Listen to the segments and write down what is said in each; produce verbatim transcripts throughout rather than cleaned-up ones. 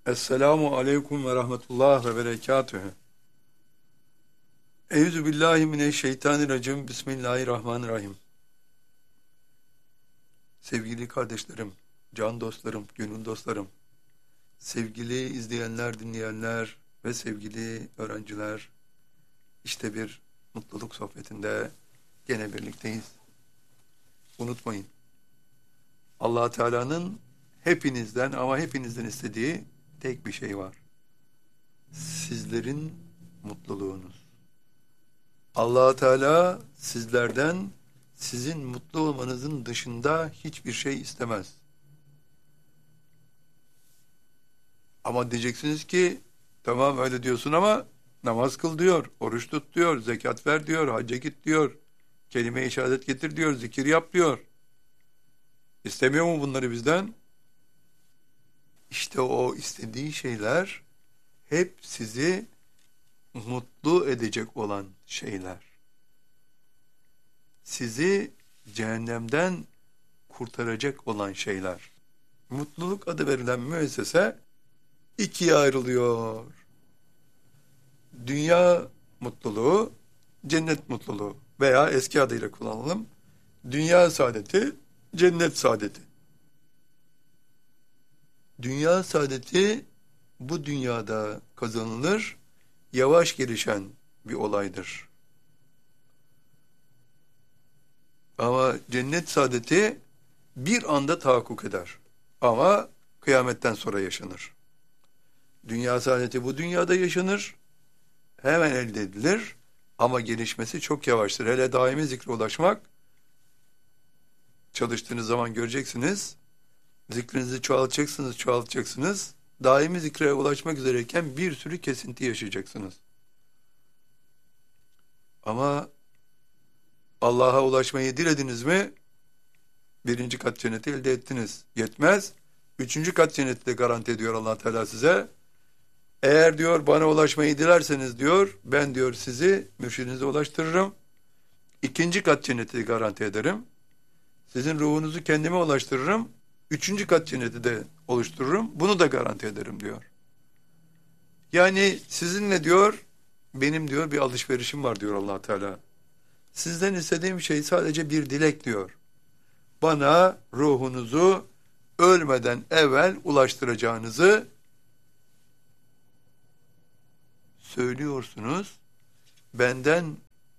Esselamu aleyküm ve rahmetullah ve berekatühü. Eûzü billahi mineşşeytanirracim. Bismillahirrahmanirrahim. Sevgili kardeşlerim, can dostlarım, gönül dostlarım, sevgili izleyenler, dinleyenler ve sevgili öğrenciler, işte bir mutluluk sohbetinde gene birlikteyiz. Unutmayın, Allah Teala'nın hepinizden ama hepinizden istediği tek bir şey var. Sizlerin mutluluğunuz. Allah Teala sizlerden sizin mutlu olmanızın dışında hiçbir şey istemez. Ama diyeceksiniz ki tamam öyle diyorsun ama namaz kıl diyor, oruç tut diyor, zekat ver diyor, hacca git diyor, kelime-i şehadet getir diyor, zikir yap diyor. İstemiyor mu bunları bizden? İşte o istediği şeyler hep sizi mutlu edecek olan şeyler. Sizi cehennemden kurtaracak olan şeyler. Mutluluk adı verilen müessese ikiye ayrılıyor. Dünya mutluluğu, cennet mutluluğu veya eski adıyla kullanalım. Dünya saadeti, cennet saadeti. Dünya saadeti bu dünyada kazanılır, yavaş gelişen bir olaydır. Ama cennet saadeti bir anda tahakkuk eder. Ama kıyametten sonra yaşanır. Dünya saadeti bu dünyada yaşanır, hemen elde edilir ama gelişmesi çok yavaştır. Hele daimi zikre ulaşmak, çalıştığınız zaman göreceksiniz, zikrinizi çoğaltacaksınız, çoğaltacaksınız, daimi zikre ulaşmak üzereyken bir sürü kesinti yaşayacaksınız. Ama Allah'a ulaşmayı dilediniz mi, birinci kat cenneti elde ettiniz. Yetmez, üçüncü kat cenneti de garanti ediyor Allah Teala size. Eğer diyor bana ulaşmayı dilerseniz diyor, ben diyor sizi mürşidinize ulaştırırım. İkinci kat cenneti garanti ederim. Sizin ruhunuzu kendime ulaştırırım. Üçüncü kat cenneti de oluştururum. Bunu da garanti ederim diyor. Yani sizinle diyor, benim diyor bir alışverişim var diyor Allah Teala. Sizden istediğim şey sadece bir dilek diyor. Bana ruhunuzu ölmeden evvel ulaştıracağınızı söylüyorsunuz. Benden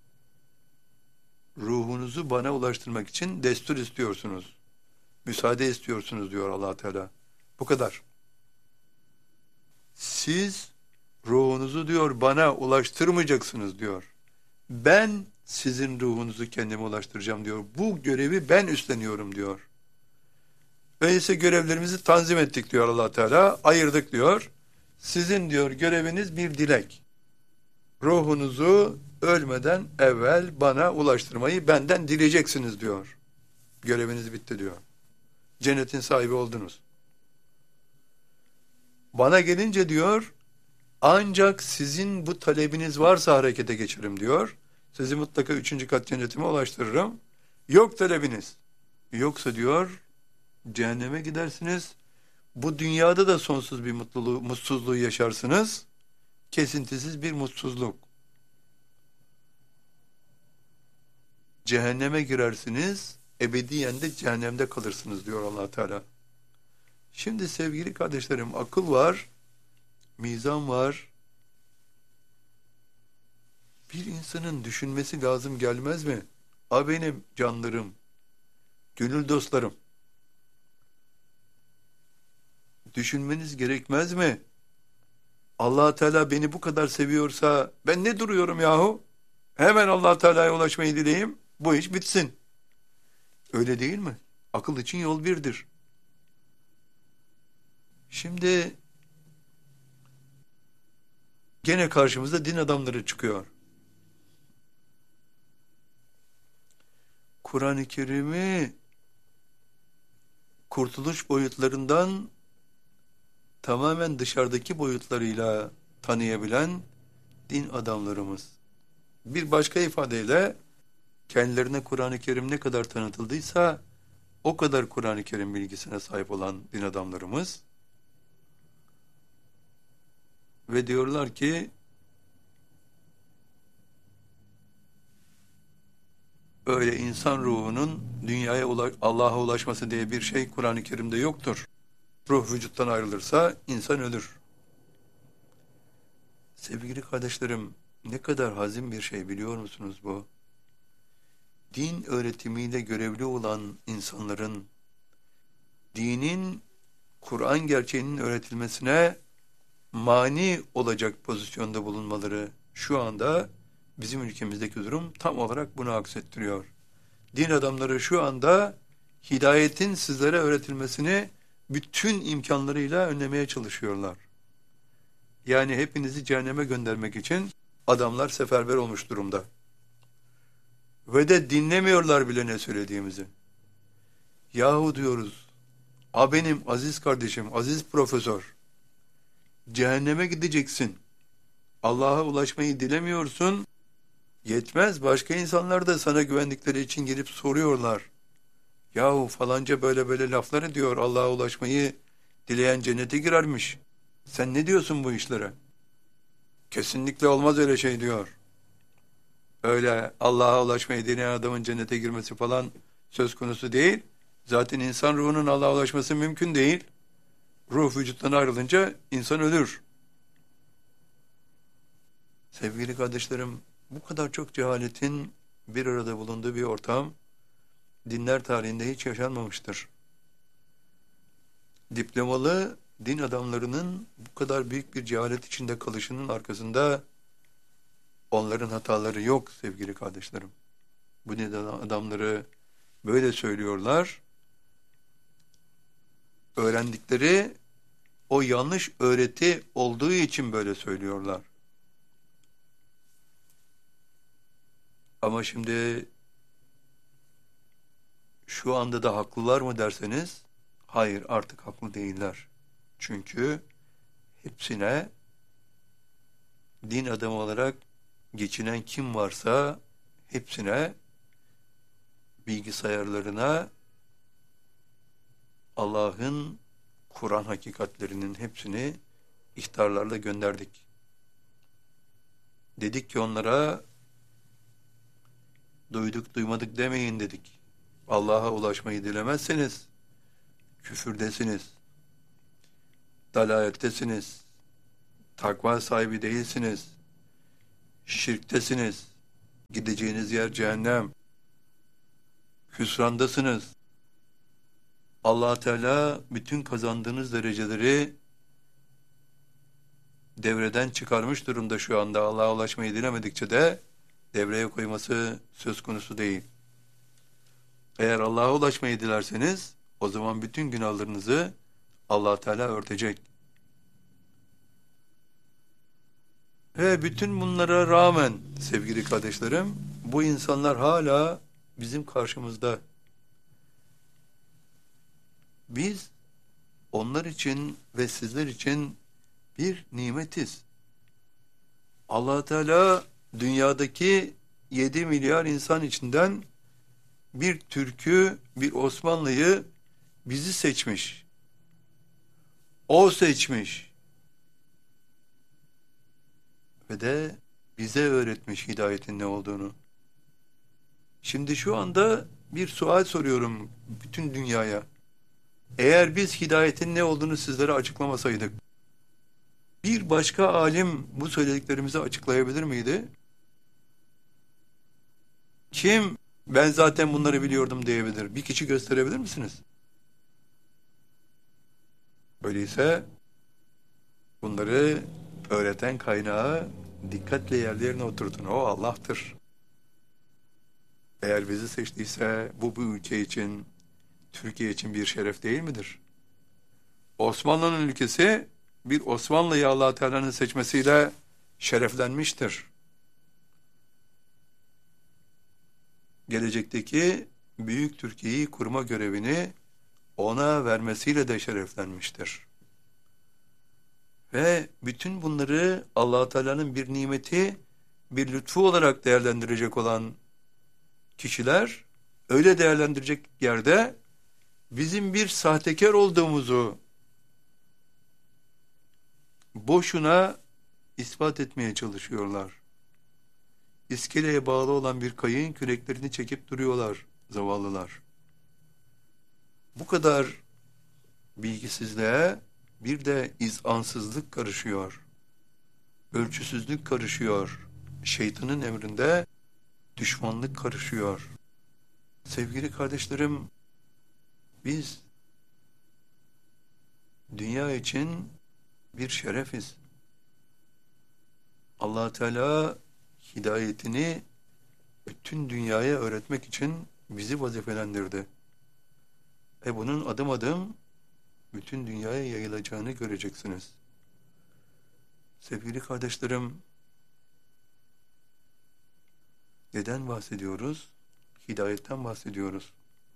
ruhunuzu bana ulaştırmak için destur istiyorsunuz. Müsaade istiyorsunuz diyor Allah Teala. Bu kadar. Siz ruhunuzu diyor bana ulaştırmayacaksınız diyor. Ben sizin ruhunuzu kendime ulaştıracağım diyor. Bu görevi ben üstleniyorum diyor. Öyleyse görevlerimizi tanzim ettik diyor Allah Teala. Ayırdık diyor. Sizin diyor göreviniz bir dilek. Ruhunuzu ölmeden evvel bana ulaştırmayı benden dileyeceksiniz diyor. Göreviniz bitti diyor. Cennetin sahibi oldunuz. Bana gelince diyor, ancak sizin bu talebiniz varsa harekete geçerim diyor. Sizi mutlaka üçüncü kat cennetime ulaştırırım. Yok talebiniz. Yoksa diyor, cehenneme gidersiniz. Bu dünyada da sonsuz bir mutluluğu, mutsuzluğu yaşarsınız. Kesintisiz bir mutsuzluk. Cehenneme girersiniz, ebediyen de cehennemde kalırsınız diyor Allah Teala. Şimdi sevgili kardeşlerim, akıl var, mizan var. Bir insanın düşünmesi lazım gelmez mi? A benim canlarım, gönül dostlarım. Düşünmeniz gerekmez mi? Allah Teala beni bu kadar seviyorsa ben ne duruyorum yahu? Hemen Allah Teala'ya ulaşmayı dileyim, bu iş bitsin. Öyle değil mi? Akıl için yol birdir. Şimdi gene karşımıza din adamları çıkıyor. Kur'an-ı Kerim'i kurtuluş boyutlarından tamamen dışarıdaki boyutlarıyla tanıyabilen din adamlarımız. Bir başka ifadeyle kendilerine Kur'an-ı Kerim ne kadar tanıtıldıysa o kadar Kur'an-ı Kerim bilgisine sahip olan din adamlarımız ve diyorlar ki öyle insan ruhunun dünyaya ula Allah'a ulaşması diye bir şey Kur'an-ı Kerim'de yoktur. Ruh vücuttan ayrılırsa insan ölür. Sevgili kardeşlerim, ne kadar hazin bir şey biliyor musunuz bu? Din öğretimiyle görevli olan insanların dinin, Kur'an gerçeğinin öğretilmesine mani olacak pozisyonda bulunmaları şu anda bizim ülkemizdeki durum tam olarak bunu aksettiriyor. Din adamları şu anda hidayetin sizlere öğretilmesini bütün imkanlarıyla önlemeye çalışıyorlar. Yani hepinizi cehenneme göndermek için adamlar seferber olmuş durumda. Ve de dinlemiyorlar bile ne söylediğimizi. Yahu diyoruz, a benim aziz kardeşim, aziz profesör, cehenneme gideceksin. Allah'a ulaşmayı dilemiyorsun. Yetmez, başka insanlar da sana güvendikleri için gelip soruyorlar. Yahu falanca böyle böyle laflar ediyor, Allah'a ulaşmayı dileyen cennete girermiş. Sen ne diyorsun bu işlere? Kesinlikle olmaz öyle şey diyor. Öyle Allah'a ulaşmayı dileyen adamın cennete girmesi falan söz konusu değil. Zaten insan ruhunun Allah'a ulaşması mümkün değil. Ruh vücuttan ayrılınca insan ölür. Sevgili kardeşlerim, bu kadar çok cehaletin bir arada bulunduğu bir ortam dinler tarihinde hiç yaşanmamıştır. Diplomalı din adamlarının bu kadar büyük bir cehalet içinde kalışının arkasında onların hataları yok sevgili kardeşlerim. Bu din adamları böyle söylüyorlar. Öğrendikleri o yanlış öğreti olduğu için böyle söylüyorlar. Ama şimdi şu anda da haklılar mı derseniz, hayır, artık haklı değiller. Çünkü hepsine din adamı olarak geçinen kim varsa hepsine bilgisayarlarına Allah'ın Kur'an hakikatlerinin hepsini ihtarlarla gönderdik. Dedik ki onlara duyduk duymadık demeyin dedik. Allah'a ulaşmayı dilemezseniz küfürdesiniz, dalalettesiniz, takva sahibi değilsiniz, şirktesiniz, gideceğiniz yer cehennem, hüsrandasınız. Allah Teala bütün kazandığınız dereceleri devreden çıkarmış durumda şu anda. Allah'a ulaşmayı dilemedikçe de devreye koyması söz konusu değil. Eğer Allah'a ulaşmayı dilerseniz o zaman bütün günahlarınızı Allah Teala örtecek. Ve bütün bunlara rağmen sevgili kardeşlerim, bu insanlar hala bizim karşımızda. Biz onlar için ve sizler için bir nimetiz. Allah Teala dünyadaki yedi milyar insan içinden bir Türk'ü, bir Osmanlı'yı bizi seçmiş. O seçmiş. Ve de bize öğretmiş hidayetin ne olduğunu. Şimdi şu anda bir sual soruyorum bütün dünyaya. Eğer biz hidayetin ne olduğunu sizlere açıklamasaydık, bir başka alim bu söylediklerimizi açıklayabilir miydi? Kim ben zaten bunları biliyordum diyebilir? Bir kişi gösterebilir misiniz? Öyleyse bunları öğreten kaynağı dikkatle yerlerine oturtun. O Allah'tır. Eğer bizi seçtiyse bu bu ülke için, Türkiye için bir şeref değil midir? Osmanlı'nın ülkesi bir Osmanlı'yı Allah Teala'nın seçmesiyle şereflenmiştir. Gelecekteki büyük Türkiye'yi kurma görevini ona vermesiyle de şereflenmiştir. Ve bütün bunları Allah Teala'nın bir nimeti, bir lütfu olarak değerlendirecek olan kişiler öyle değerlendirecek yerde bizim bir sahtekar olduğumuzu boşuna ispat etmeye çalışıyorlar. İskeleye bağlı olan bir kayığın küreklerini çekip duruyorlar zavallılar. Bu kadar bilgisizliğe bir de izansızlık karışıyor. Ölçüsüzlük karışıyor. Şeytanın emrinde düşmanlık karışıyor. Sevgili kardeşlerim, biz dünya için bir şerefiz. Allah Teala hidayetini bütün dünyaya öğretmek için bizi vazifelendirdi. E bunun adım adım bütün dünyaya yayılacağını göreceksiniz. Sevgili kardeşlerim, neden bahsediyoruz? Hidayetten bahsediyoruz.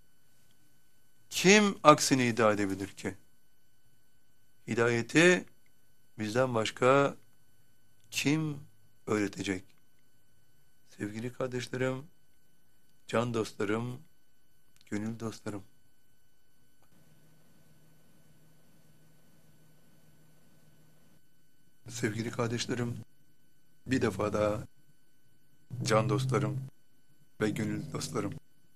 Kim aksini iddia edebilir ki? Hidayeti bizden başka kim öğretecek? Sevgili kardeşlerim, can dostlarım, gönül dostlarım. Sevgili kardeşlerim, bir defa daha can dostlarım ve gönül dostlarım.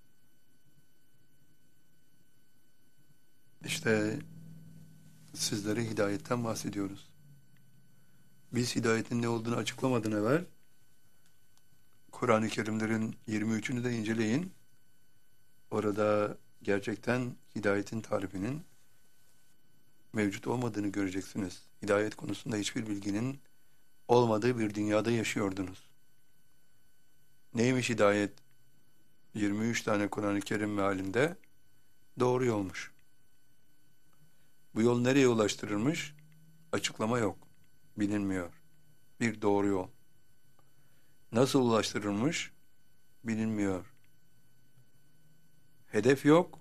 İşte sizlere hidayetten bahsediyoruz. Biz hidayetin ne olduğunu açıklamadan evvel Kur'an-ı Kerimlerin yirmi üçünü de inceleyin. Orada gerçekten hidayetin tarifinin mevcut olmadığını göreceksiniz. Hidayet konusunda hiçbir bilginin olmadığı bir dünyada yaşıyordunuz. Neymiş hidayet? yirmi üç tane Kur'an-ı Kerim mealinde doğru yolmuş. Bu yol nereye ulaştırılmış? Açıklama yok. Bilinmiyor. Bir doğru yol. Nasıl ulaştırılmış? Bilinmiyor. Hedef yok.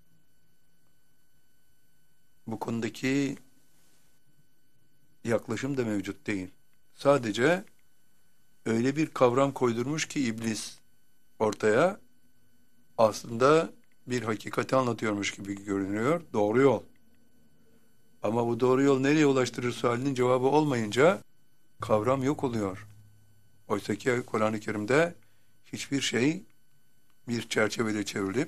Bu konudaki yaklaşım da mevcut değil. Sadece öyle bir kavram koydurmuş ki iblis ortaya aslında bir hakikati anlatıyormuş gibi görünüyor. Doğru yol. Ama bu doğru yol nereye ulaştırır sualinin cevabı olmayınca kavram yok oluyor. Oysa ki Kur'an-ı Kerim'de hiçbir şey bir çerçevede çevrilip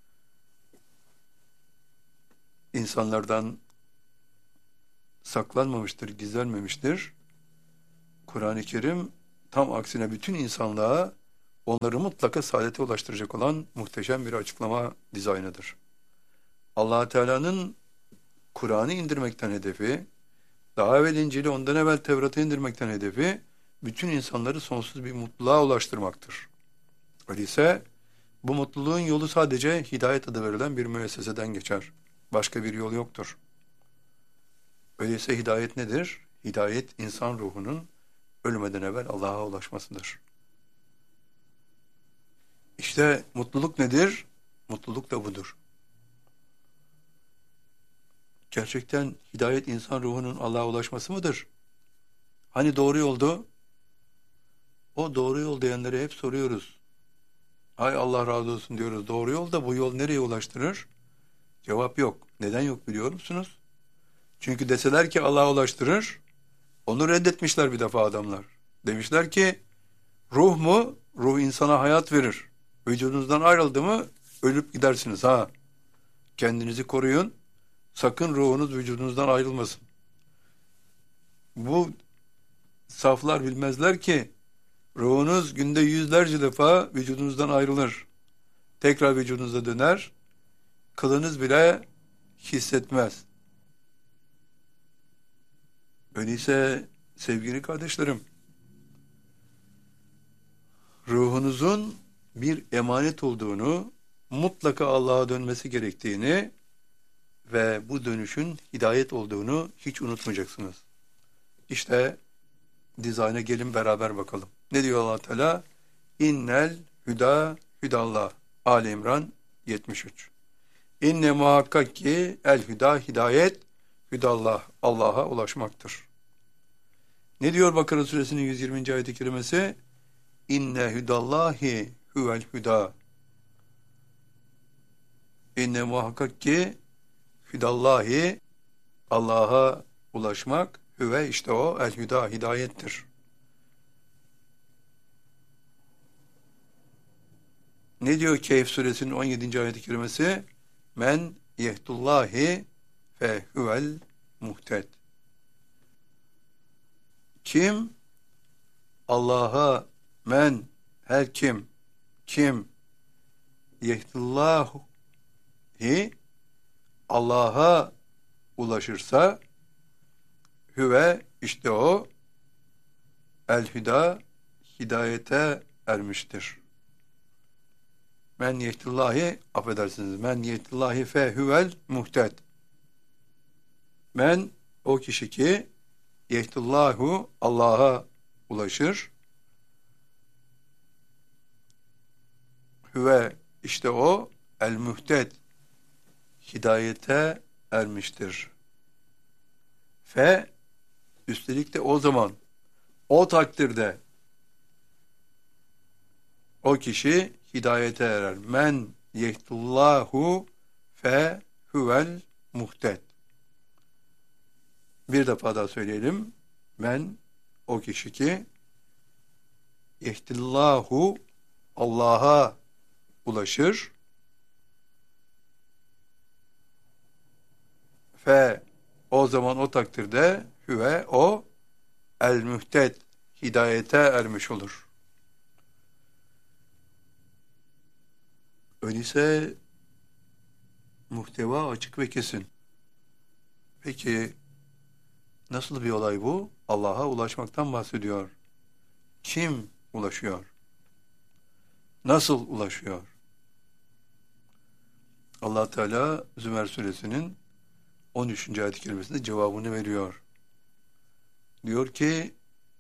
insanlardan saklanmamıştır, gizlenmemiştir. Kur'an-ı Kerim tam aksine bütün insanlığa onları mutlaka saadete ulaştıracak olan muhteşem bir açıklama dizaynıdır. Allah Teala'nın Kur'an'ı indirmekten hedefi, daha evvel İncil'i, ondan evvel Tevrat'ı indirmekten hedefi, bütün insanları sonsuz bir mutluluğa ulaştırmaktır. Öyleyse bu mutluluğun yolu sadece hidayet adı verilen bir müesseseden geçer. Başka bir yol yoktur. Öyleyse hidayet nedir? Hidayet insan ruhunun ölmeden evvel Allah'a ulaşmasıdır. İşte mutluluk nedir? Mutluluk da budur. Gerçekten hidayet insan ruhunun Allah'a ulaşması mıdır? Hani doğru yoldu? O doğru yol diyenlere hep soruyoruz. Hay Allah razı olsun diyoruz. Doğru yol da bu yol nereye ulaştırır? Cevap yok. Neden yok biliyor musunuz? Çünkü deseler ki Allah'a ulaştırır, onu reddetmişler bir defa adamlar. Demişler ki ruh mu? Ruh insana hayat verir. Vücudunuzdan ayrıldı mı ölüp gidersiniz ha. Kendinizi koruyun. Sakın ruhunuz vücudunuzdan ayrılmasın. Bu saflar bilmezler ki ruhunuz günde yüzlerce defa vücudunuzdan ayrılır. Tekrar vücudunuza döner. Kılınız bile hissetmez. Öyleyse sevgili kardeşlerim, ruhunuzun bir emanet olduğunu, mutlaka Allah'a dönmesi gerektiğini ve bu dönüşün hidayet olduğunu hiç unutmayacaksınız. İşte dizayna gelin beraber bakalım. Ne diyor Allah Teala? İnnel hüda hüdallah. Ali İmran yetmiş üç. İnne muhakkak ki el hüda hidayet hüdallah, Allah'a ulaşmaktır. Ne diyor Bakara suresinin yüz yirminci ayet-i kerimesi? İnne hüdallahi huvel hüda. İnne muhakkak ki hüdallahi, Allah'a ulaşmak, Hüve işte o el-hüda, hidayettir. Ne diyor Kehf suresinin on yedinci ayet-i kerimesi? Men yehdullahi fe huvel muhted. Kim Allah'a, men, her kim, kim yehdullahi, Allah'a ulaşırsa, hüve işte o el-hüda, hidayete ermiştir. Men yehdullahi, affedersiniz, men yehdullahi fe huvel muhted. Men, o kişi ki yehdullahu, Allah'a ulaşır. Hüve işte o el muhted, hidayete ermiştir. Fe, üstelik de o zaman, o takdirde o kişi hidayete erer. Men yehdullahu fe huvel muhted. Bir defa daha söyleyelim. Men, o kişi ki yehdillahu, Allah'a ulaşır. Fe, o zaman o takdirde hüve o el muhted, hidayete ermiş olur. Öyleyse muhteva açık ve kesin. Peki nasıl bir olay bu? Allah'a ulaşmaktan bahsediyor. Kim ulaşıyor? Nasıl ulaşıyor? Allah Teala Zümer suresinin on üçüncü ayet-i kerimesinde cevabını veriyor. Diyor ki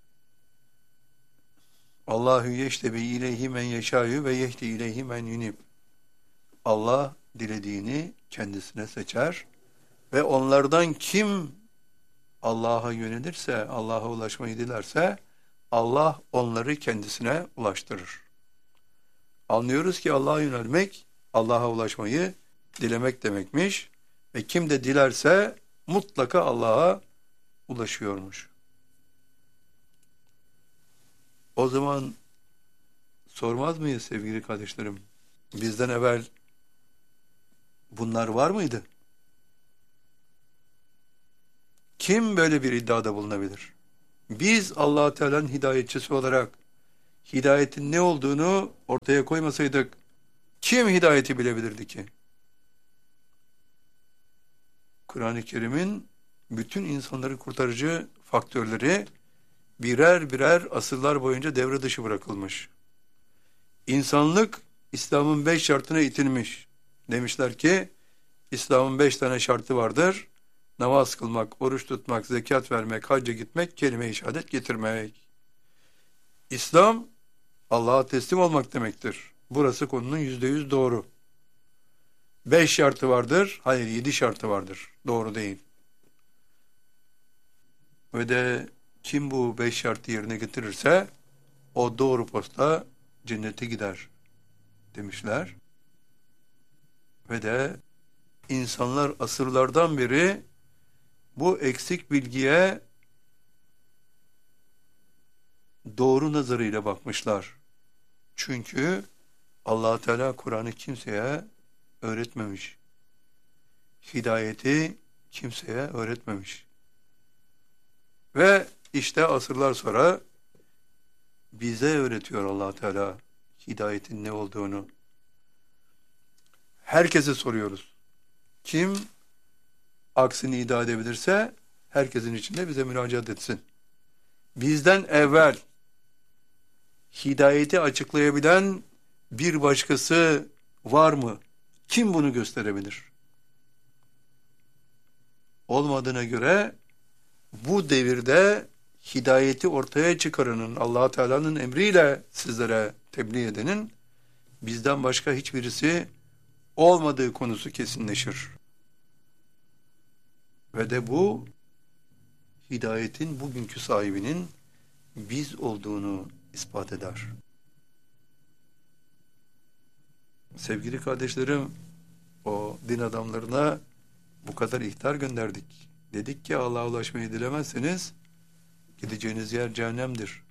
Allahu yeştebi ileyhi men yeşâyu ve yehdi ileyhi men yunib. Allah dilediğini kendisine seçer ve onlardan kim Allah'a yönelirse, Allah'a ulaşmayı dilerse Allah onları kendisine ulaştırır. Anlıyoruz ki Allah'a yönelmek, Allah'a ulaşmayı dilemek demekmiş ve kim de dilerse mutlaka Allah'a ulaşıyormuş. O zaman sormaz mıyız sevgili kardeşlerim? Bizden evvel bunlar var mıydı? Kim böyle bir iddiada bulunabilir? Biz Allah-u Teala'nın hidayetçisi olarak hidayetin ne olduğunu ortaya koymasaydık kim hidayeti bilebilirdi ki? Kur'an-ı Kerim'in bütün insanları kurtarıcı faktörleri birer birer asırlar boyunca devre dışı bırakılmış. İnsanlık İslam'ın beş şartına itilmiş. Demişler ki İslam'ın beş tane şartı vardır. Namaz kılmak, oruç tutmak, zekat vermek, hacca gitmek, kelime-i şehadet getirmek. İslam Allah'a teslim olmak demektir. Burası konunun yüzde yüz doğru. Beş şartı vardır. Hayır, yedi şartı vardır. Doğru değil. Ve de kim bu beş şartı yerine getirirse o doğru posta cennete gider demişler. Ve de insanlar asırlardan beri bu eksik bilgiye doğru nazarıyla bakmışlar. Çünkü Allah Teala Kur'an'ı kimseye öğretmemiş. Hidayeti kimseye öğretmemiş. Ve işte asırlar sonra bize öğretiyor Allah Teala hidayetin ne olduğunu. Herkese soruyoruz. Kim aksini iddia edebilirse herkesin içinde bize müracaat etsin. Bizden evvel hidayeti açıklayabilen bir başkası var mı? Kim bunu gösterebilir? Olmadığına göre bu devirde hidayeti ortaya çıkaranın, Allah Teala'nın emriyle sizlere tebliğ edenin bizden başka hiçbirisi olmadığı konusu kesinleşir. Ve de bu hidayetin bugünkü sahibinin biz olduğunu ispat eder. Sevgili kardeşlerim, o din adamlarına bu kadar ihtar gönderdik. Dedik ki Allah'a ulaşmayı dilemezseniz gideceğiniz yer cehennemdir.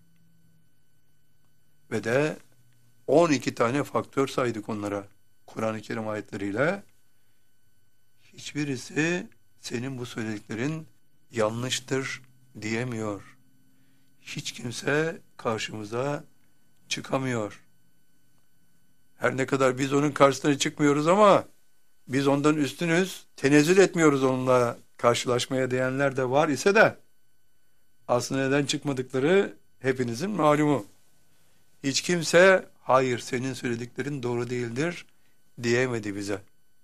Ve de on iki tane faktör saydık onlara Kur'an-ı Kerim ayetleriyle. Hiçbirisi senin bu söylediklerin yanlıştır diyemiyor. Hiç kimse karşımıza çıkamıyor. Her ne kadar biz onun karşısına çıkmıyoruz ama biz ondan üstünüz, tenezzül etmiyoruz onunla karşılaşmaya diyenler de var ise de aslında neden çıkmadıkları hepinizin malumu. Hiç kimse hayır senin söylediklerin doğru değildir diyemedi bize.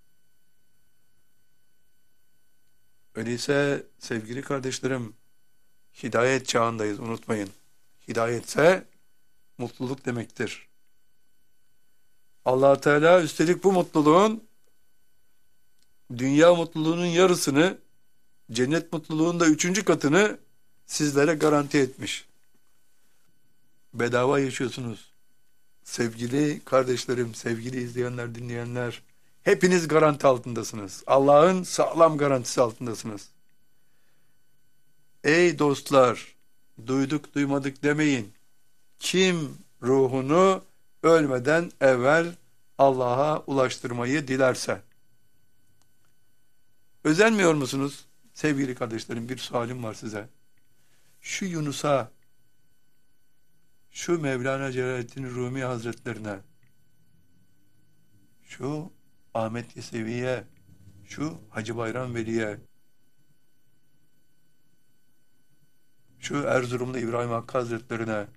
Öyleyse sevgili kardeşlerim, hidayet çağındayız, unutmayın. Hidayetse mutluluk demektir. Allah Teala üstelik bu mutluluğun dünya mutluluğunun yarısını, cennet mutluluğunun da üçüncü katını sizlere garanti etmiş. Bedava yaşıyorsunuz. Sevgili kardeşlerim, sevgili izleyenler, dinleyenler, hepiniz garanti altındasınız. Allah'ın sağlam garantisi altındasınız. Ey dostlar, duyduk duymadık demeyin. Kim ruhunu ölmeden evvel Allah'a ulaştırmayı dilerse. Özenmiyor musunuz? Sevgili kardeşlerim, bir sualim var size. Şu Yunus'a, şu Mevlana Celaleddin Rumi Hazretlerine, şu Ahmet Yesevi'ye, şu Hacı Bayram Veli'ye, şu Erzurumlu İbrahim Hakkı Hazretlerine,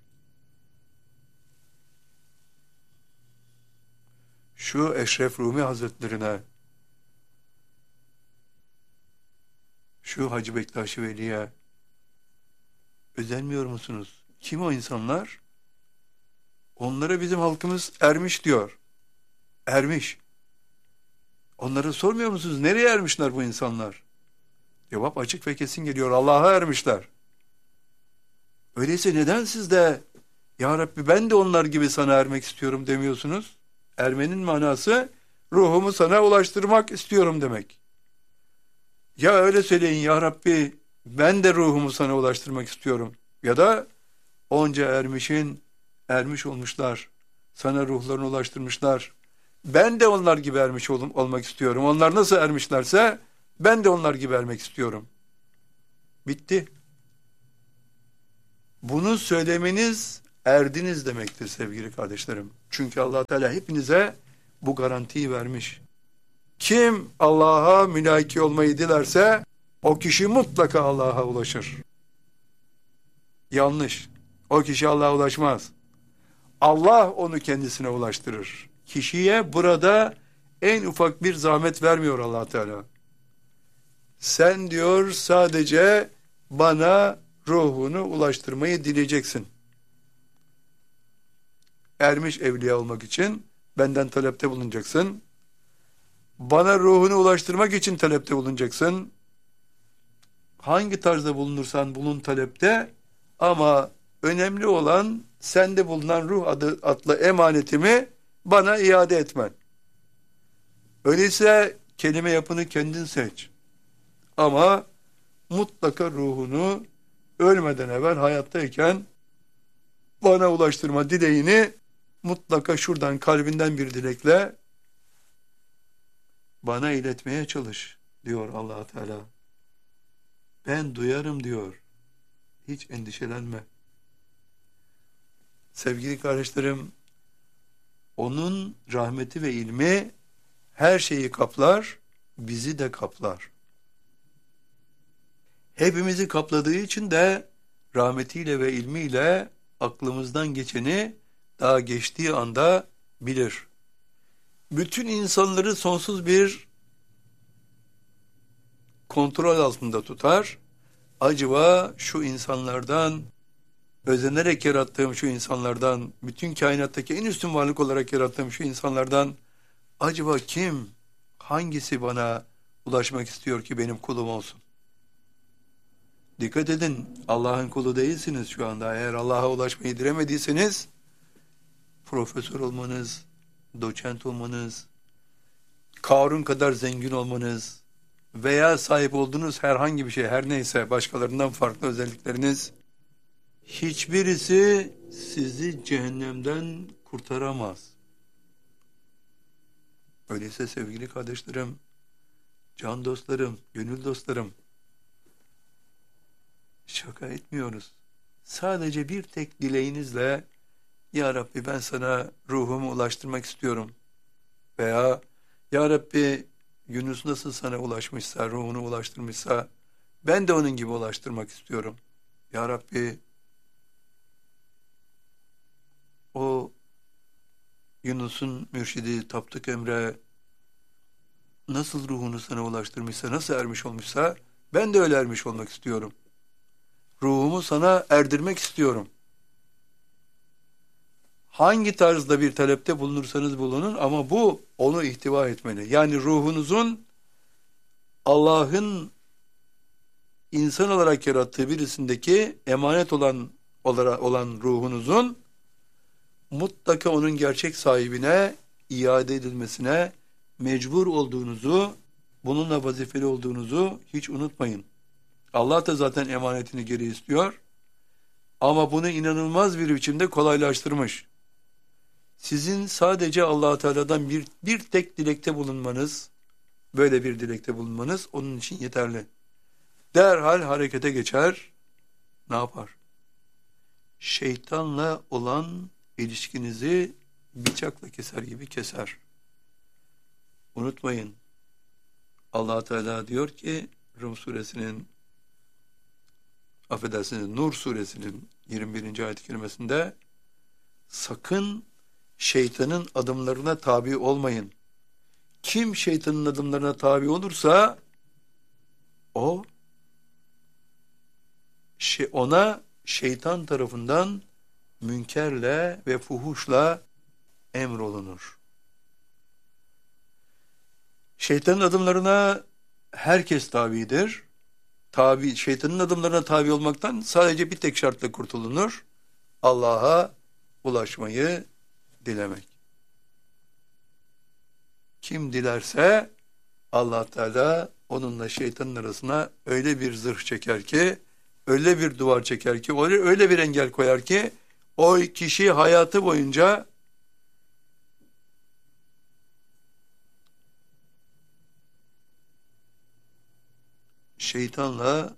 şu Eşref Rumi Hazretlerine, şu Hacı Bektaşi Veli'ye özenmiyor musunuz? Kim o insanlar? Onlara bizim halkımız ermiş diyor. Ermiş. Onlara sormuyor musunuz? Nereye ermişler bu insanlar? Cevap açık ve kesin geliyor. Allah'a ermişler. Öyleyse neden siz de Ya Rabbi ben de onlar gibi sana ermek istiyorum demiyorsunuz? Ermenin manası ruhumu sana ulaştırmak istiyorum demek. Ya öyle söyleyin Ya Rabbi ben de ruhumu sana ulaştırmak istiyorum. Ya da onca ermişin ermiş olmuşlar. Sana ruhlarını ulaştırmışlar. Ben de onlar gibi ermiş ol olmak istiyorum. Onlar nasıl ermişlerse ben de onlar gibi ermek istiyorum. Bitti. Bunu söylemeniz erdiniz demektir sevgili kardeşlerim. Çünkü Allah Teala hepinize bu garantiyi vermiş. Kim Allah'a mülaki olmayı dilerse o kişi mutlaka Allah'a ulaşır. Yanlış. O kişi Allah'a ulaşmaz. Allah onu kendisine ulaştırır. Kişiye burada en ufak bir zahmet vermiyor Allah Teala. Sen diyor sadece bana ruhunu ulaştırmayı dileyeceksin. Ermiş evliya olmak için benden talepte bulunacaksın. Bana ruhunu ulaştırmak için talepte bulunacaksın. Hangi tarzda bulunursan bulun talepte ama önemli olan sende bulunan ruh adı, adlı emanetimi bana iade etmen. Öyleyse kelime yapını kendin seç. Ama mutlaka ruhunu ölmeden evvel hayattayken bana ulaştırma dileğini mutlaka şuradan kalbinden bir dilekle bana iletmeye çalış diyor Allah Teala. Ben duyarım diyor. Hiç endişelenme. Sevgili kardeşlerim, onun rahmeti ve ilmi her şeyi kaplar, bizi de kaplar. Hepimizi kapladığı için de rahmetiyle ve ilmiyle aklımızdan geçeni daha geçtiği anda bilir. Bütün insanları sonsuz bir kontrol altında tutar. Acaba şu insanlardan, özenerek yarattığım şu insanlardan, bütün kainattaki en üstün varlık olarak yarattığım şu insanlardan, acaba kim, hangisi bana ulaşmak istiyor ki benim kulum olsun? Dikkat edin, Allah'ın kulu değilsiniz şu anda. Eğer Allah'a ulaşmayı dilemediyseniz, profesör olmanız, doçent olmanız, Karun kadar zengin olmanız, veya sahip olduğunuz herhangi bir şey, her neyse başkalarından farklı özellikleriniz, hiçbirisi sizi cehennemden kurtaramaz. Öyleyse sevgili kardeşlerim, can dostlarım, gönül dostlarım, şaka etmiyoruz. Sadece bir tek dileğinizle, Ya Rabbi ben sana ruhumu ulaştırmak istiyorum. Veya Ya Rabbi Yunus nasıl sana ulaşmışsa, ruhunu ulaştırmışsa, ben de onun gibi ulaştırmak istiyorum. Ya Rabbi o Yunus'un mürşidi Tapduk Emre nasıl ruhunu sana ulaştırmışsa, nasıl ermiş olmuşsa, ben de öyle ermiş olmak istiyorum. Ruhumu sana erdirmek istiyorum. Hangi tarzda bir talepte bulunursanız bulunun ama bu onu ihtiva etmeli. Yani ruhunuzun Allah'ın insan olarak yarattığı birisindeki emanet olan olan ruhunuzun mutlaka onun gerçek sahibine iade edilmesine mecbur olduğunuzu, bununla vazifeli olduğunuzu hiç unutmayın. Allah da zaten emanetini geri istiyor. Ama bunu inanılmaz bir biçimde kolaylaştırmış. Sizin sadece Allah Teala'dan bir, bir tek dilekte bulunmanız, böyle bir dilekte bulunmanız onun için yeterli. Derhal harekete geçer, ne yapar? Şeytanla olan ilişkinizi bıçakla keser gibi keser. Unutmayın, Allah Teala diyor ki Rum suresinin, affedersiniz Nur suresinin yirmi birinci ayet-i kerimesinde, sakın şeytanın adımlarına tabi olmayın. Kim şeytanın adımlarına tabi olursa o şey, ona şeytan tarafından münkerle ve fuhuşla emrolunur. Şeytanın adımlarına herkes tabidir. Tabi, şeytanın adımlarına tabi olmaktan sadece bir tek şartla kurtulunur. Allah'a ulaşmayı dilemek. Kim dilerse Allah Teala onunla şeytanın arasına öyle bir zırh çeker ki, öyle bir duvar çeker ki, öyle, öyle bir engel koyar ki, o kişi hayatı boyunca şeytanla,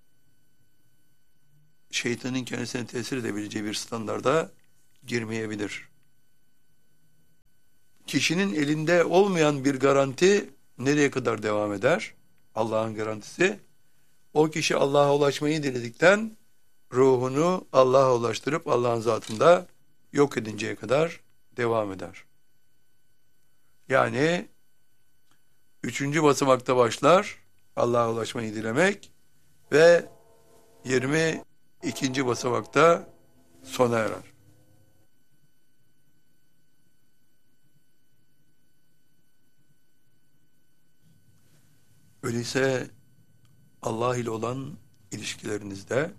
şeytanın kendisine tesir edebileceği bir standarda girmeyebilir. Kişinin elinde olmayan bir garanti nereye kadar devam eder? Allah'ın garantisi. O kişi Allah'a ulaşmayı diledikten ruhunu Allah'a ulaştırıp Allah'ın zatında yok edinceye kadar devam eder. Yani üçüncü basamakta başlar Allah'a ulaşmayı dilemek ve yirmi ikinci basamakta sona erer. Öyleyse Allah ile olan ilişkilerinizde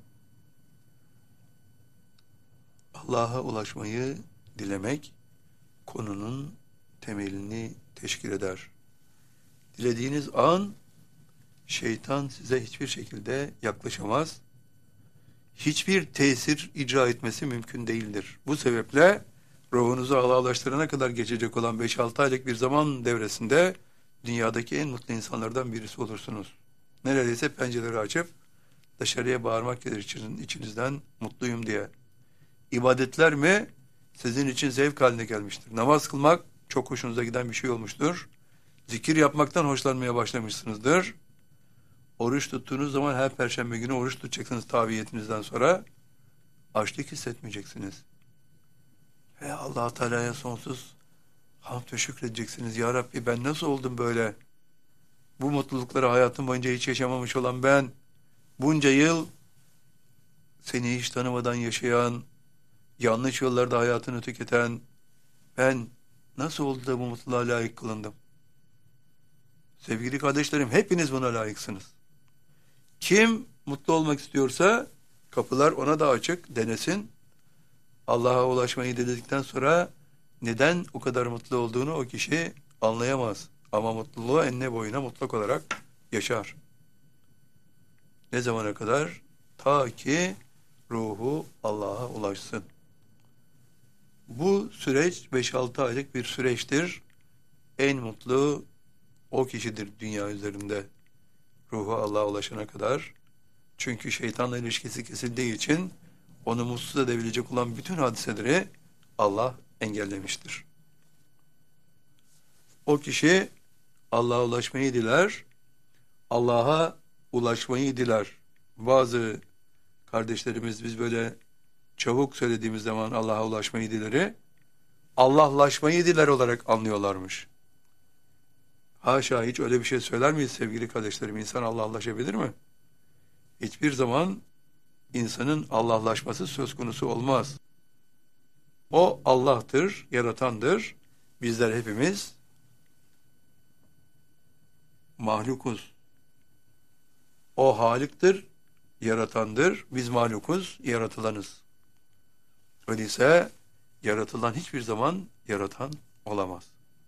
Allah'a ulaşmayı dilemek konunun temelini teşkil eder. Dilediğiniz an şeytan size hiçbir şekilde yaklaşamaz. Hiçbir tesir icra etmesi mümkün değildir. Bu sebeple ruhunuzu Allah'a ulaştırana kadar geçecek olan beş altı aylık bir zaman devresinde dünyadaki en mutlu insanlardan birisi olursunuz. Neredeyse pencereleri açıp dışarıya bağırmak gelir içinizden mutluyum diye. İbadetler mi sizin için zevk haline gelmiştir. Namaz kılmak çok hoşunuza giden bir şey olmuştur. Zikir yapmaktan hoşlanmaya başlamışsınızdır. Oruç tuttuğunuz zaman her perşembe günü oruç tutacaksınız tabiyetinizden sonra. Açlık hissetmeyeceksiniz. Ve Allah Teala'ya sonsuz hamd ve şükredeceksiniz. Ya Rabbi ben nasıl oldum böyle? Bu mutlulukları hayatım boyunca hiç yaşamamış olan ben, bunca yıl seni hiç tanımadan yaşayan, yanlış yollarda hayatını tüketen, ben nasıl oldu da bu mutluluğa layık kılındım? Sevgili kardeşlerim, hepiniz buna layıksınız. Kim mutlu olmak istiyorsa kapılar ona da açık, denesin. Allah'a ulaşmayı dedikten sonra neden o kadar mutlu olduğunu o kişi anlayamaz. Ama mutluluğu enine boyuna mutlak olarak yaşar. Ne zamana kadar? Ta ki ruhu Allah'a ulaşsın. Bu süreç beş altı aylık bir süreçtir. En mutlu o kişidir dünya üzerinde. Ruhu Allah'a ulaşana kadar. Çünkü şeytanla ilişkisi kesildiği için onu mutsuz edebilecek olan bütün hadiseleri Allah engellemiştir. O kişi Allah'a ulaşmayı diler, Allah'a ulaşmayı diler. Bazı kardeşlerimiz biz böyle çabuk söylediğimiz zaman Allah'a ulaşmayı dileri, Allah'laşmayı diler olarak anlıyorlarmış. Haşa, hiç öyle bir şey söyler miyiz sevgili kardeşlerim? İnsan Allah'laşabilir mi? Hiçbir zaman insanın Allah'laşması söz konusu olmaz. O Allah'tır, yaratandır. Bizler hepimiz mahlukuz. O Halik'tir, yaratandır. Biz mahlukuz, yaratılanız. Öyleyse yaratılan hiçbir zaman yaratan olamaz.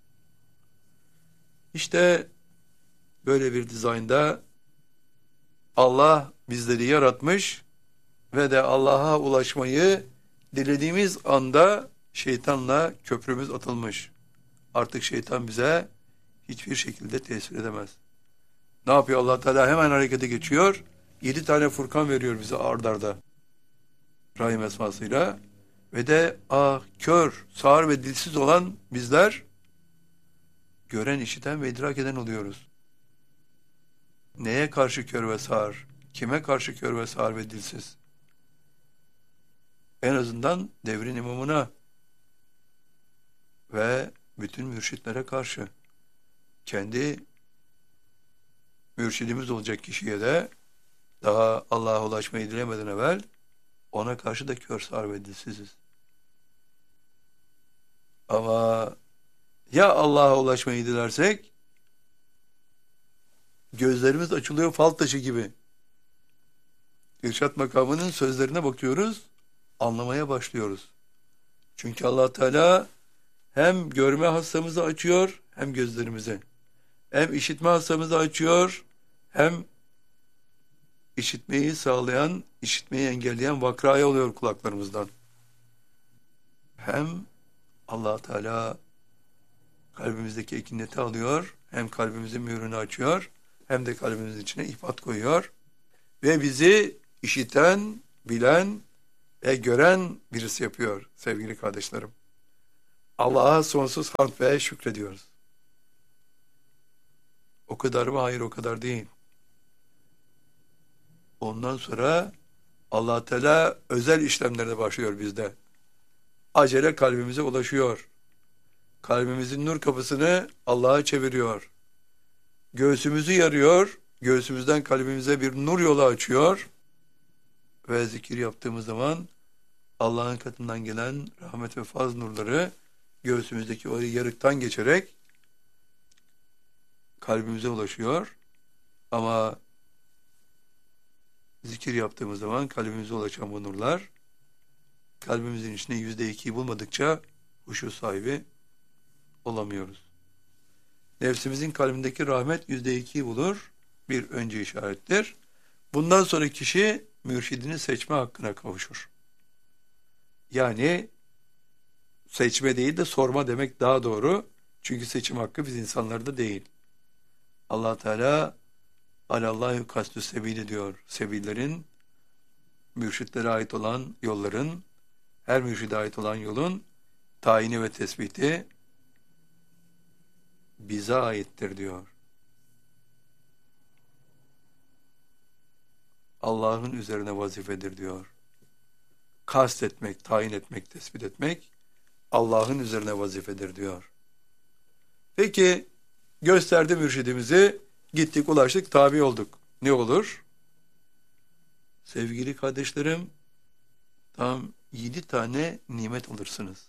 İşte böyle bir dizaynda Allah bizleri yaratmış ve de Allah'a ulaşmayı dilediğimiz anda şeytanla köprümüz atılmış. Artık şeytan bize hiçbir şekilde tesir edemez. Ne yapıyor Allah Teala? Hemen harekete geçiyor. Yedi tane Furkan veriyor bize ard arda. Rahim esmasıyla. Ve de ah, kör, sağır ve dilsiz olan bizler gören, işiten ve idrak eden oluyoruz. Neye karşı kör ve sağır? Kime karşı kör ve sağır ve dilsiz? En azından devrin imamına ve bütün mürşitlere karşı. Kendi mürşidimiz olacak kişiye de daha Allah'a ulaşmayı dilemeden evvel ona karşı da kör, sağır ve dilsiziz. Ama ya Allah'a ulaşmayı dilersek gözlerimiz açılıyor fal taşı gibi. İrşad makamının sözlerine bakıyoruz, anlamaya başlıyoruz. Çünkü Allah Teala hem görme hastamızı açıyor hem gözlerimizi. Hem işitme hastamızı açıyor hem işitmeyi sağlayan, işitmeyi engelleyen vakraya oluyor kulaklarımızdan. Hem Allah Teala kalbimizdeki ekineti alıyor, hem kalbimizin mühürünü açıyor, hem de kalbimizin içine ihbat koyuyor ve bizi işiten, bilen ve gören birisi yapıyor sevgili kardeşlerim. Allah'a sonsuz hamd ve şükrediyoruz. O kadar mı? Hayır, o kadar değil. Ondan sonra Allah Teala özel işlemlerine başlıyor bizde. Acele kalbimize ulaşıyor. Kalbimizin nur kapısını Allah'a çeviriyor. Göğsümüzü yarıyor. Göğsümüzden kalbimize bir nur yolu açıyor. Ve zikir yaptığımız zaman Allah'ın katından gelen rahmet ve faz nurları göğsümüzdeki o yarıktan geçerek kalbimize ulaşıyor. Ama zikir yaptığımız zaman kalbimize ulaşan bu nurlar kalbimizin içinde yüzde ikiyi bulmadıkça huşu sahibi olamıyoruz. Nefsimizin kalbindeki rahmet yüzde ikiyi bulur. Bir önce işarettir. Bundan sonra kişi mürşidini seçme hakkına kavuşur. Yani seçme değil de sorma demek daha doğru. Çünkü seçim hakkı biz insanlarda değil. Allah Teala alallahu kastü sebili diyor. Sebillerin, mürşitlere ait olan yolların, her mürşide ait olan yolun tayini ve tespiti bize aittir diyor. Allah'ın üzerine vazifedir diyor. Kast etmek, tayin etmek, tespit etmek Allah'ın üzerine vazifedir diyor. Peki gösterdi mürşidimizi, gittik, ulaştık, tabi olduk. Ne olur? Sevgili kardeşlerim, tam yedi tane nimet alırsınız.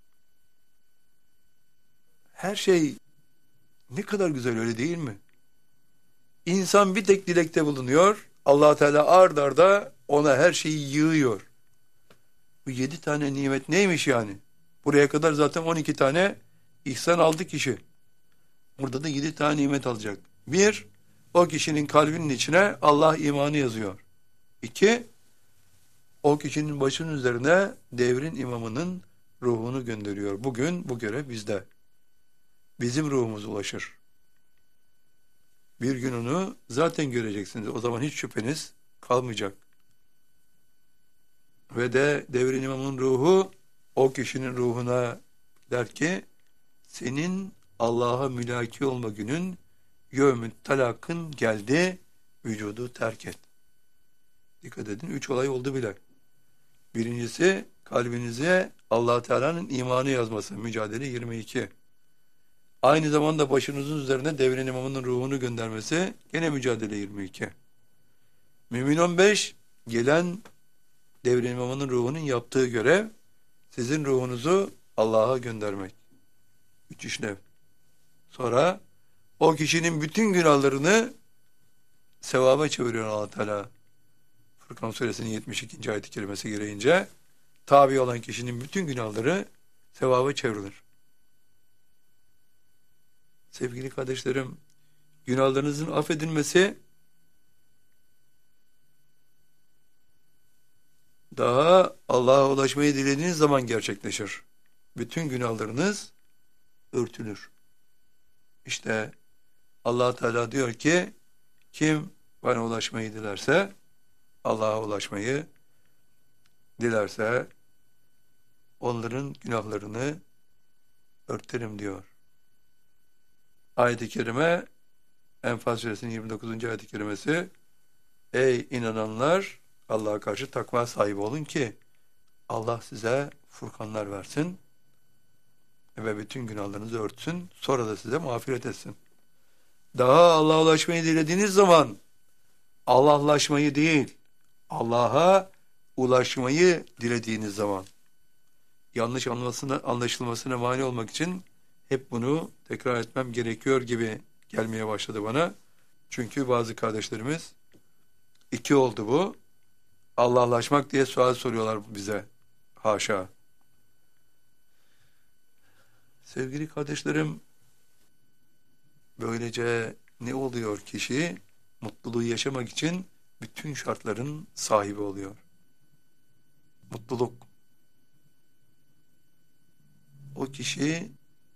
Her şey ne kadar güzel, öyle değil mi? İnsan bir tek dilekte bulunuyor, Allah Teala ard arda ona her şeyi yığıyor. Bu yedi tane nimet neymiş yani? Buraya kadar zaten on iki tane ihsan aldı kişi. Burada da yedi tane nimet alacak. Bir, o kişinin kalbinin içine Allah imanı yazıyor. İki, o kişinin başının üzerine devrin imamının ruhunu gönderiyor. Bugün bu görev bizde. Bizim ruhumuz ulaşır. Bir gün onu zaten göreceksiniz. O zaman hiç şüpheniz kalmayacak. Ve de devrin imamının ruhu o kişinin ruhuna der ki, senin Allah'a mülaki olma günün yevmü talakın geldi, vücudu terk et. Dikkat edin, üç olay oldu bile. Birincisi, kalbinize Allah Teala'nın imanı yazması, Mücadele yirmi iki. Aynı zamanda başınızın üzerine devrin imamının ruhunu göndermesi, gene Mücadele yirmi iki. Mümin on beş, gelen devrin imamının ruhunun yaptığı görev, sizin ruhunuzu Allah'a göndermek. Üç işlev. Sonra o kişinin bütün günahlarını sevaba çeviriyor Allah Teala. Furkan Suresinin yetmiş ikinci ayet-i kerimesi gereğince tabi olan kişinin bütün günahları sevaba çevrilir. Sevgili kardeşlerim, günahlarınızın affedilmesi daha Allah'a ulaşmayı dilediğiniz zaman gerçekleşir. Bütün günahlarınız örtülür. İşte Allah Teala diyor ki, kim bana ulaşmayı dilerse, Allah'a ulaşmayı dilerse, onların günahlarını örterim diyor. Ayet-i kerime, Enfal Suresinin yirmi dokuzuncu ayet-i kerimesi, ey inananlar, Allah'a karşı takva sahibi olun ki, Allah size furkanlar versin ve bütün günahlarınızı örtsün, sonra da size mağfiret etsin. Daha Allah'a ulaşmayı dilediğiniz zaman, Allah'laşmayı değil, Allah'a ulaşmayı dilediğiniz zaman, yanlış anlaşılmasına, anlaşılmasına mani olmak için hep bunu tekrar etmem gerekiyor gibi gelmeye başladı bana. Çünkü bazı kardeşlerimiz, iki oldu bu, Allah'laşmak diye sual soruyorlar bize. Haşa. Sevgili kardeşlerim, böylece ne oluyor kişi? Mutluluğu yaşamak için bütün şartların sahibi oluyor. Mutluluk. O kişi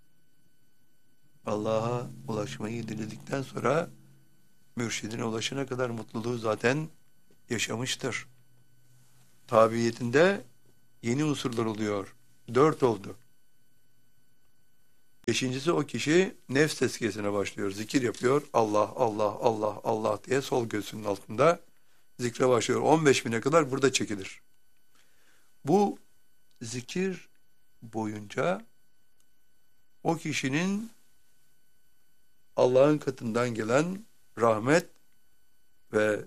Allah'a ulaşmayı diledikten sonra mürşidine ulaşana kadar mutluluğu zaten yaşamıştır. Tabiyetinde yeni unsurlar oluyor. Dört oldu. Beşincisi, o kişi nefs tezkiyesine başlıyor. Zikir yapıyor. Allah, Allah, Allah, Allah diye sol göğsünün altında zikre başlıyor. on beş bine kadar burada çekilir. Bu zikir boyunca o kişinin Allah'ın katından gelen rahmet ve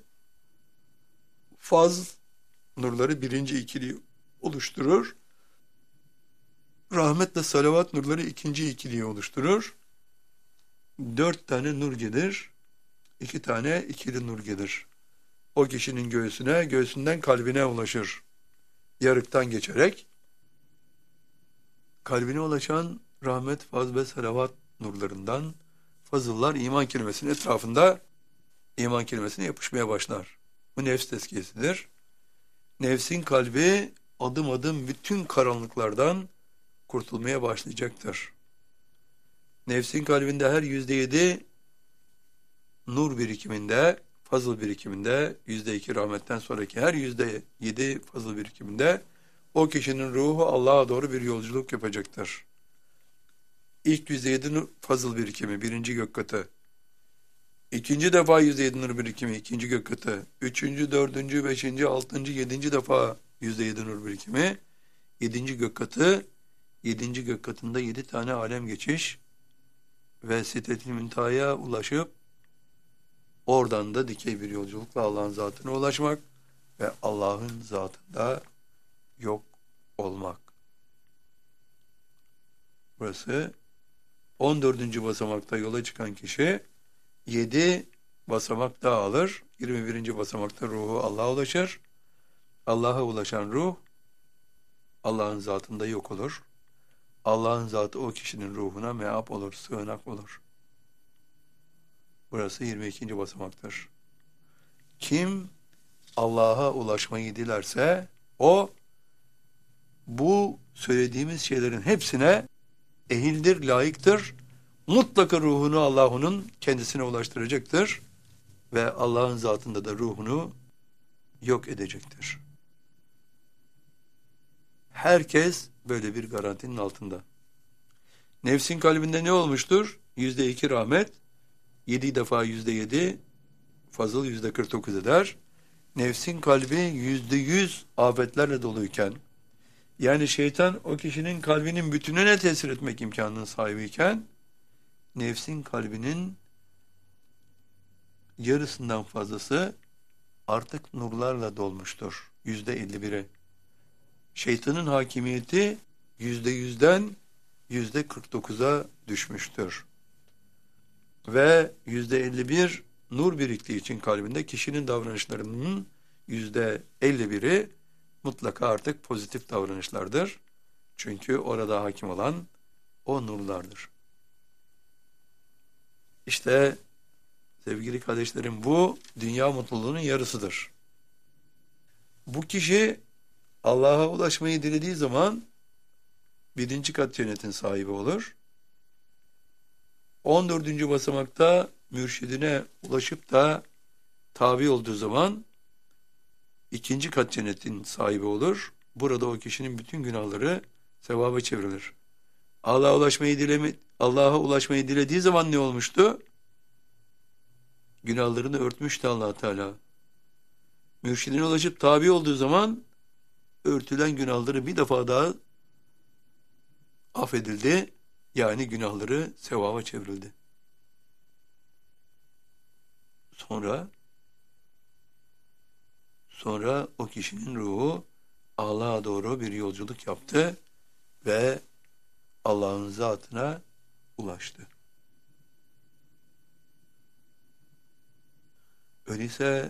faz nurları birinci ikiliyi oluşturur. Rahmetle salavat nurları ikinci ikiliyi oluşturur. Dört tane nur gelir. İki tane ikili nur gelir. O kişinin göğsüne, göğsünden kalbine ulaşır. Yarıktan geçerek. Kalbine ulaşan rahmet, faz ve salavat nurlarından fazıllar iman kelimesinin etrafında iman kelimesine yapışmaya başlar. Bu nefs tezkiyesidir. Nefsin kalbi adım adım bütün karanlıklardan kurtulmaya başlayacaktır. Nefsin kalbinde her yüzde yedi nur birikiminde, fazıl birikiminde, yüzde iki rahmetten sonraki her yüzde yedi fazıl birikiminde o kişinin ruhu Allah'a doğru bir yolculuk yapacaktır. İlk yüzde yedi fazıl birikimi, birinci gök katı. İkinci defa yüzde yedi nur birikimi, ikinci gök katı. Üçüncü, dördüncü, beşinci, altıncı, yedinci defa yüzde yedi nur birikimi. Yedinci gök katı. Yedinci gök katında yedi tane alem geçiş ve Sidret-i Münteha'ya ulaşıp oradan da dikey bir yolculukla Allah'ın zatına ulaşmak ve Allah'ın zatında yok olmak. Burası on dördüncü basamakta yola çıkan kişi yedi basamak daha alır. yirmi birinci basamakta ruhu Allah'a ulaşır. Allah'a ulaşan ruh Allah'ın zatında yok olur. Allah'ın zatı o kişinin ruhuna meap olur, sığınak olur. Burası yirmi ikinci basamaktır. Kim Allah'a ulaşmayı dilerse o bu söylediğimiz şeylerin hepsine ehildir, layıktır. Mutlaka ruhunu Allah onun kendisine ulaştıracaktır ve Allah'ın zatında da ruhunu yok edecektir. Herkes böyle bir garantinin altında. Nefsin kalbinde ne olmuştur? Yüzde iki rahmet, yedi defa yüzde yedi, fazıl yüzde kırk dokuz eder. Nefsin kalbi yüzde yüz afetlerle doluyken, yani şeytan o kişinin kalbinin bütününe tesir etmek imkanının sahibiyken, nefsin kalbinin yarısından fazlası artık nurlarla dolmuştur. Yüzde elli biri. Şeytanın hakimiyeti yüzde yüzden yüzde kırk dokuza düşmüştür. Ve yüzde elli bir nur biriktiği için kalbinde kişinin davranışlarının yüzde elli biri mutlaka artık pozitif davranışlardır. Çünkü orada hakim olan o nurlardır. İşte sevgili kardeşlerim, bu dünya mutluluğunun yarısıdır. Bu kişi Allah'a ulaşmayı dilediği zaman birinci kat cennetin sahibi olur. on dördüncü basamakta mürşidine ulaşıp da tabi olduğu zaman ikinci kat cennetin sahibi olur. Burada o kişinin bütün günahları sevaba çevrilir. Allah'a ulaşmayı dileme, Allah'a ulaşmayı dilediği zaman ne olmuştu? Günahlarını örtmüştü Allah Teala. Mürşidine ulaşıp tabi olduğu zaman örtülen günahları bir defa daha affedildi. Yani günahları sevaba çevrildi. Sonra sonra o kişinin ruhu Allah'a doğru bir yolculuk yaptı ve Allah'ın zatına ulaştı. Öyleyse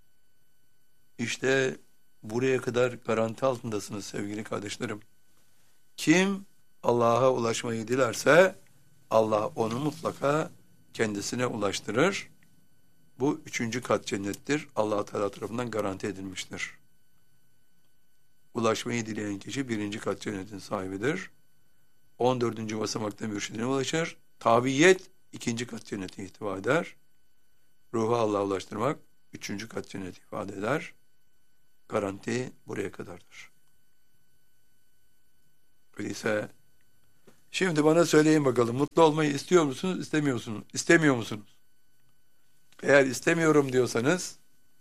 işte buraya kadar garanti altındasınız sevgili kardeşlerim. Kim Allah'a ulaşmayı dilerse Allah onu mutlaka kendisine ulaştırır. Bu üçüncü kat cennettir. Allah Teala tarafından garanti edilmiştir. Ulaşmayı dileyen kişi birinci kat cennetin sahibidir. on dördüncü basamakta mürşidine ulaşır. Tabiyet ikinci kat cenneti ihtiva eder. Ruhu Allah'a ulaştırmak üçüncü kat cenneti ifade eder. Garanti buraya kadardır. Öyleyse şimdi bana söyleyin bakalım, mutlu olmayı istiyor musunuz, istemiyor musunuz? İstemiyor musunuz? Eğer istemiyorum diyorsanız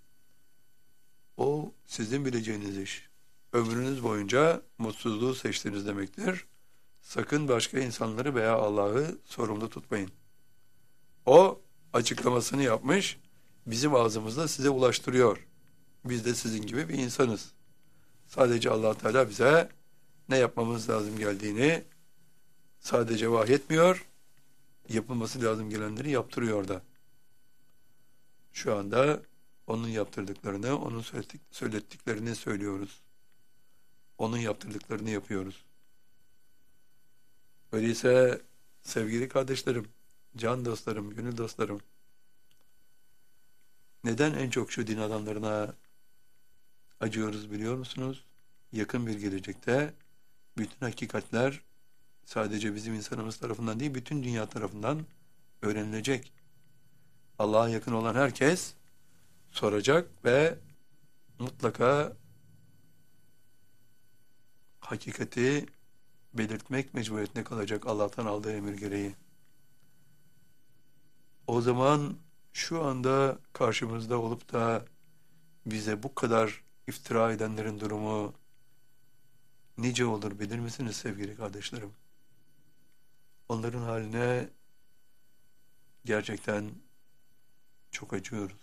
o sizin bileceğiniz iş. Ömrünüz boyunca mutsuzluğu seçtiniz demektir. Sakın başka insanları veya Allah'ı sorumlu tutmayın. O açıklamasını yapmış, bizim ağzımızda size ulaştırıyor. Biz de sizin gibi bir insanız. Sadece Allah Teala bize ne yapmamız lazım geldiğini sadece vahyetmiyor, yapılması lazım gelenleri yaptırıyor da. Şu anda onun yaptırdıklarını, onun söylettiklerini söylüyoruz. Onun yaptırdıklarını yapıyoruz. Öyleyse sevgili kardeşlerim, can dostlarım, gönül dostlarım, neden en çok şu din adamlarına acıyoruz biliyor musunuz? Yakın bir gelecekte bütün hakikatler sadece bizim insanımız tarafından değil, bütün dünya tarafından öğrenilecek. Allah'a yakın olan herkes soracak ve mutlaka hakikati belirtmek mecburiyetinde kalacak Allah'tan aldığı emir gereği. O zaman şu anda karşımızda olup da bize bu kadar iftira edenlerin durumu nice olur bilir misiniz sevgili kardeşlerim? Onların haline gerçekten çok acıyoruz.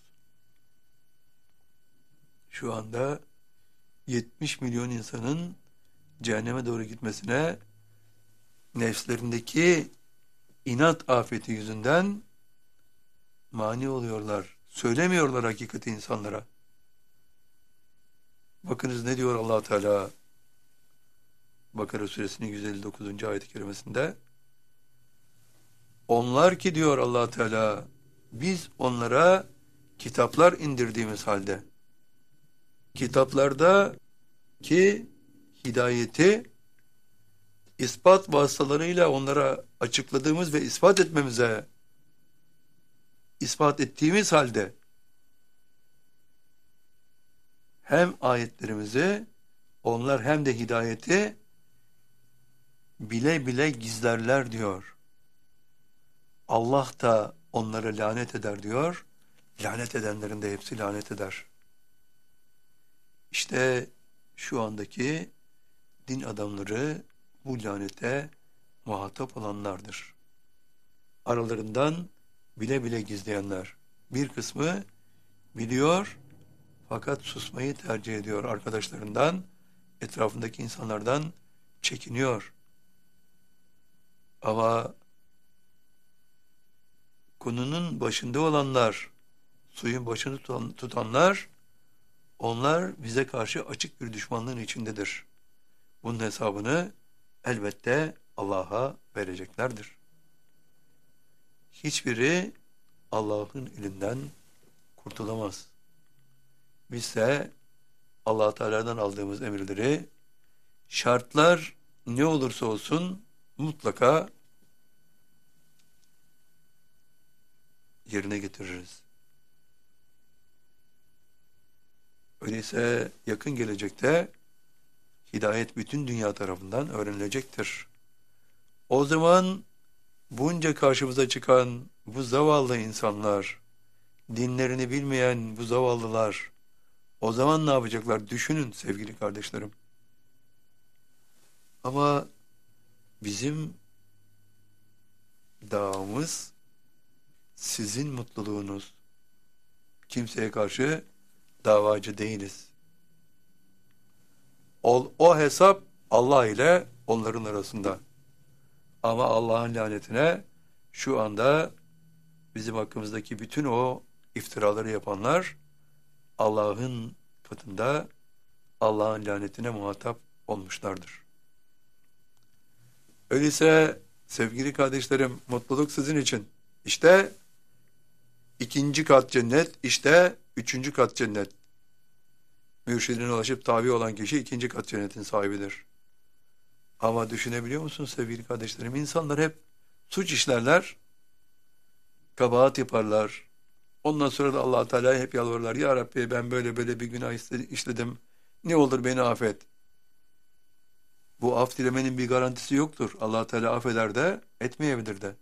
Şu anda yetmiş milyon insanın cehenneme doğru gitmesine nefslerindeki inat afeti yüzünden mani oluyorlar. Söylemiyorlar hakikati insanlara. Bakınız ne diyor Allah Teala Bakara suresinin yüz elli dokuzuncu ayet-i kerimesinde. Onlar ki diyor Allah Teala biz onlara kitaplar indirdiğimiz halde, kitaplarda ki hidayeti ispat vasıtalarıyla onlara açıkladığımız ve ispat etmemize ispat ettiğimiz halde hem ayetlerimizi onlar hem de hidayeti bile bile gizlerler diyor. Allah da onlara lanet eder diyor. Lanet edenlerin de hepsi lanet eder. İşte şu andaki din adamları bu lanete muhatap olanlardır. Aralarından bile bile gizleyenler. Bir kısmı biliyor fakat susmayı tercih ediyor arkadaşlarından, etrafındaki insanlardan çekiniyor. Ama konunun başında olanlar, suyun başını tutan, tutanlar, onlar bize karşı açık bir düşmanlığın içindedir. Bunun hesabını elbette Allah'a vereceklerdir. Hiçbiri Allah'ın elinden kurtulamaz. Bizse Allah Teala'dan aldığımız emirleri şartlar ne olursa olsun mutlaka yerine getiririz. Öyleyse yakın gelecekte hidayet bütün dünya tarafından öğrenilecektir. O zaman bunca karşımıza çıkan bu zavallı insanlar, dinlerini bilmeyen bu zavallılar, o zaman ne yapacaklar? Düşünün sevgili kardeşlerim. Ama bizim davamız sizin mutluluğunuz. Kimseye karşı davacı değiliz. O, o hesap Allah ile onların arasında. Ama Allah'ın lanetine şu anda bizim hakkımızdaki bütün o iftiraları yapanlar Allah'ın katında Allah'ın lanetine muhatap olmuşlardır. Öyleyse sevgili kardeşlerim, mutluluk sizin için. İşte ikinci kat cennet, işte üçüncü kat cennet. Mürşidine ulaşıp tabi olan kişi ikinci kat cennetin sahibidir. Ama düşünebiliyor musun sevgili kardeşlerim? İnsanlar hep suç işlerler, kabahat yaparlar. Ondan sonra da Allah Teala'ya hep yalvarırlar. Ya Rabbi ben böyle böyle bir günah işledim. Ne olur beni affet. Bu af dilemenin bir garantisi yoktur. Allah Teala affeder de etmeyebilir de.